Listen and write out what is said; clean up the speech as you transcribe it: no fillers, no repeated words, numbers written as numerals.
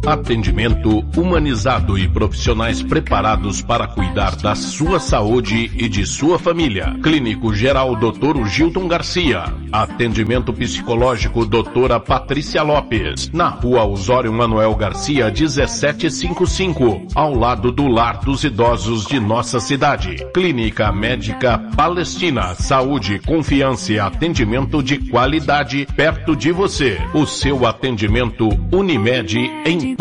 Atendimento humanizado e profissionais preparados para cuidar da sua saúde e de sua família. Clínico Geral Dr. Gilton Garcia. Atendimento psicológico Doutora Patrícia Lopes. Na Rua Osório Manuel Garcia, 1755, ao lado do Lar dos Idosos de nossa cidade. Clínica Médica Palestina. Saúde, confiança e atendimento de qualidade perto de você. O seu atendimento Unimed em